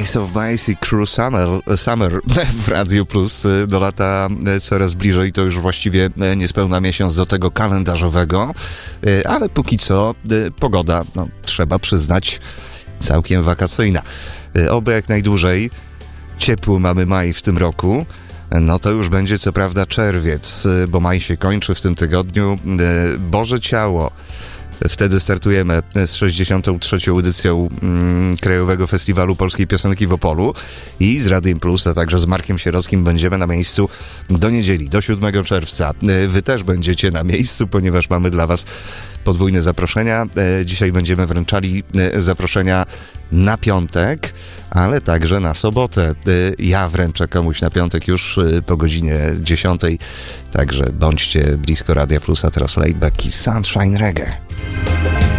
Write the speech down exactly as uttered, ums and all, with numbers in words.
Ace of Base i Cruel Summer, Summer w Radiu Plus do lata coraz bliżej, to już właściwie niespełna miesiąc do tego kalendarzowego, ale póki co pogoda, no, trzeba przyznać, całkiem wakacyjna. Oby jak najdłużej. Ciepły mamy maj w tym roku. No to już będzie co prawda czerwiec, bo maj się kończy w tym tygodniu. Boże Ciało. Wtedy startujemy z sześćdziesiątą trzecią edycją mm, Krajowego Festiwalu Polskiej Piosenki w Opolu i z Radiem Plus, a także z Markiem Sierockim będziemy na miejscu do niedzieli, do siódmego czerwca. Wy też będziecie na miejscu, ponieważ mamy dla Was podwójne zaproszenia. Dzisiaj będziemy wręczali zaproszenia na piątek, ale także na sobotę. Ja wręczę komuś na piątek już po godzinie dziesiątej, także bądźcie blisko Radia Plus, a teraz Laidback i Sunshine Reggae.